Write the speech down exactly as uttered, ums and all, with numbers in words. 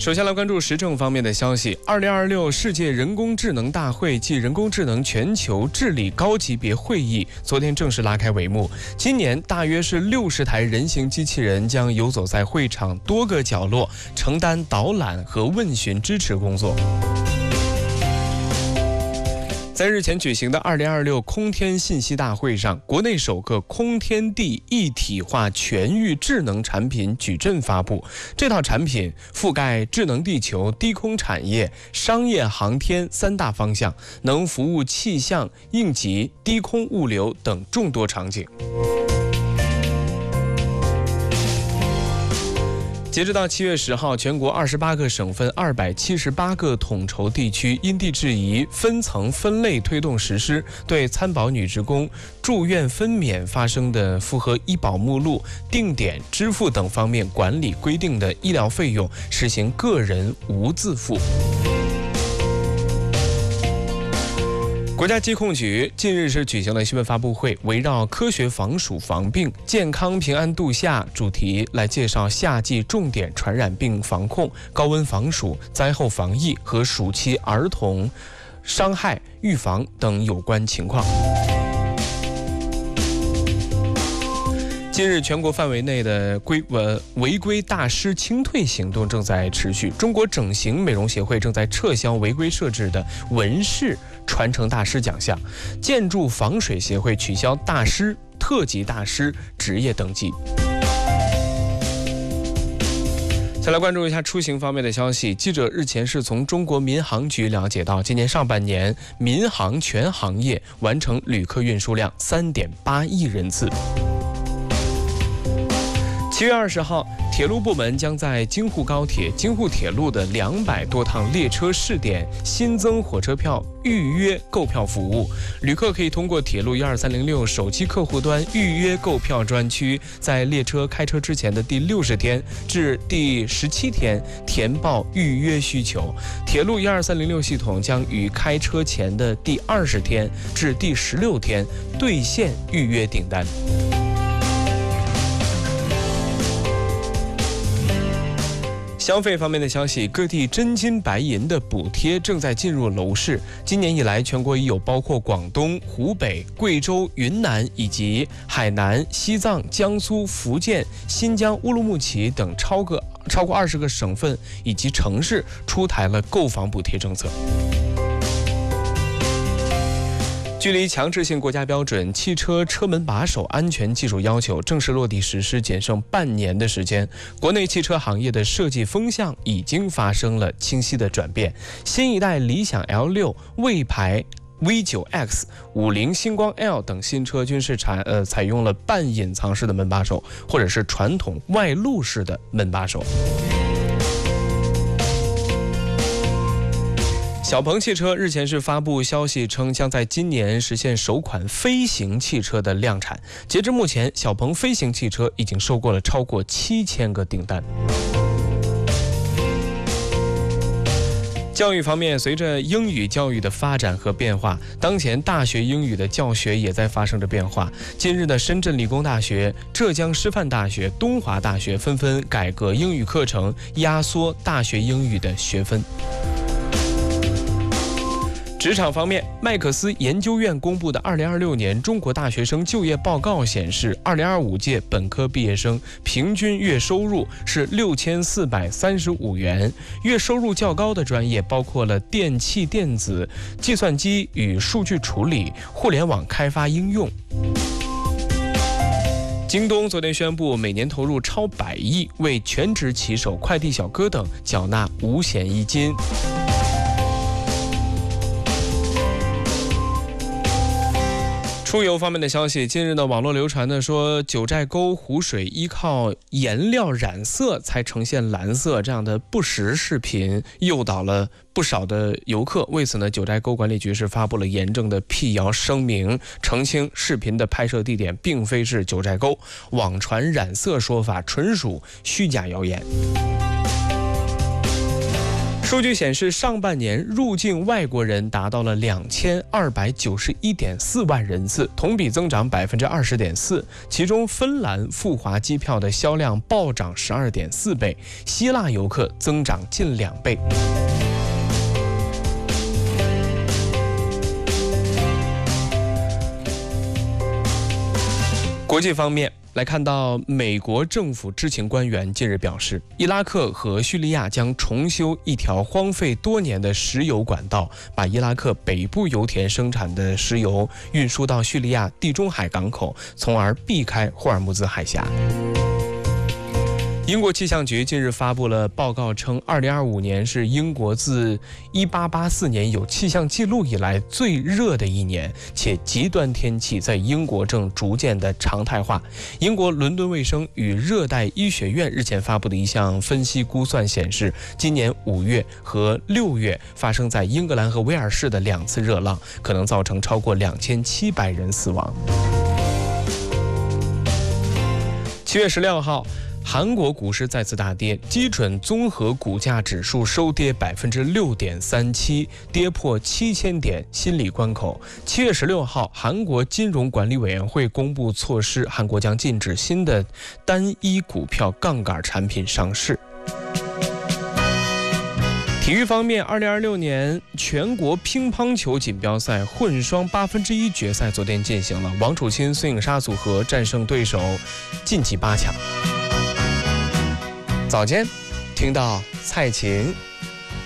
首先来关注时政方面的消息。二零二六世界人工智能大会暨人工智能全球治理高级别会议昨天正式拉开帷幕。今年大约是六十台人形机器人将游走在会场多个角落，承担导览和问询支持工作。在日前举行的二零二六空天信息大会上，国内首个空天地一体化全域智能产品矩阵发布。这套产品覆盖智能地球、低空产业、商业航天三大方向，能服务气象、应急、低空物流等众多场景。截止到七月十号，全国二十八个省份、二百七十八个统筹地区因地制宜、分层分类推动实施，对参保女职工住院分娩发生的符合医保目录、定点支付等方面管理规定的医疗费用实行个人无自付。国家疾控局近日是举行了新闻发布会，围绕科学防暑防病、健康平安度夏主题来介绍夏季重点传染病防控、高温防暑、灾后防疫和暑期儿童伤害预防等有关情况。近日，全国范围内的规呃违规大师清退行动正在持续。中国整形美容协会正在撤销违规设置的纹饰传承大师奖项，建筑防水协会取消大师、特级大师职业登记。再来关注一下出行方面的消息。记者日前是从中国民航局了解到，今年上半年民航全行业完成旅客运输量 三点八亿人次。七月二十号，铁路部门将在京沪高铁、京沪铁路的两百多趟列车试点新增火车票预约购票服务。旅客可以通过铁路一二三零六手机客户端预约购票专区，在列车开车之前的第六十天至第十七天填报预约需求。铁路一二三零六系统将于开车前的第二十天至第十六天兑现预约订单。消费方面的消息，各地真金白银的补贴正在进入楼市。今年以来，全国已有包括广东、湖北、贵州、云南以及海南、西藏、江苏、福建、新疆乌鲁木齐等超过超过二十个省份以及城市出台了购房补贴政策。距离强制性国家标准汽车车门把手安全技术要求正式落地实施仅剩半年的时间，国内汽车行业的设计风向已经发生了清晰的转变。新一代理想 L 六、魏牌 V 九 X、五菱星光 L 等新车均是采呃采用了半隐藏式的门把手，或者是传统外露式的门把手。小鹏汽车日前是发布消息称，将在今年实现首款飞行汽车的量产。截至目前，小鹏飞行汽车已经收过了超过七千个订单。教育方面，随着英语教育的发展和变化，当前大学英语的教学也在发生着变化。近日的深圳理工大学、浙江师范大学、东华大学纷纷改革英语课程，压缩大学英语的学分。职场方面，麦克斯研究院公布的二零二六年中国大学生就业报告显示，二零二五届本科毕业生平均月收入是六千四百三十五元，月收入较高的专业包括了电气电子、计算机与数据处理、互联网开发应用。京东昨天宣布，每年投入超百亿，为全职骑手、快递小哥等缴纳五险一金。出游方面的消息，近日呢，网络流传的说九寨沟湖水依靠颜料染色才呈现蓝色这样的不实视频，诱导了不少的游客。为此呢，九寨沟管理局是发布了严正的辟谣声明，澄清视频的拍摄地点并非是九寨沟，网传染色说法纯属虚假谣言。 数据显示，上半年入境外国人达到了两千二百九十一点四万人次，同比增长百分之二十点四。其中，芬兰赴华机票的销量暴涨十二点四倍，希腊游客增长近两倍。国际方面，来看到美国政府知情官员近日表示，伊拉克和叙利亚将重修一条荒废多年的石油管道，把伊拉克北部油田生产的石油运输到叙利亚地中海港口，从而避开霍尔木兹海峡。英国气象局近日发布了报告称，二零二五年是英国自一八八四年有气象记录以来最热的一年，且极端天气在英国正逐渐的常态化。英国伦敦卫生与热带医学院日前发布的一项分析估算显示，今年五月和六月发生在英格兰和威尔士的两次热浪，可能造成超过两千七百人死亡。七月十六号。韩国股市再次大跌，基准综合股价指数收跌百分之六点三七，跌破七千点心理关口。七月十六号，韩国金融管理委员会公布措施，韩国将禁止新的单一股票杠杆产品上市。体育方面，二零二六年全国乒乓球锦标赛混双八分之一决赛昨天进行了，王楚钦、孙颖莎组合战胜对手，晋级八强。早间听到蔡琴